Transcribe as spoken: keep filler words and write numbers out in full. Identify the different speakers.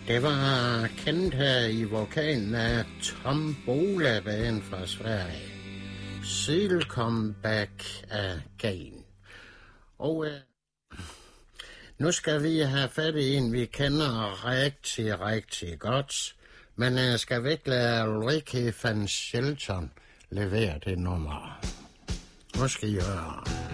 Speaker 1: Det var kendt her i vokalen af Tombola-band fra Sverige. Seal Comeback Again. Og øh, nu skal vi have fat i en, vi kender rigtig, rigtig godt. Men jeg øh, skal væk lade Ricky Van Shelton levere det nummer. Nu skal I høre.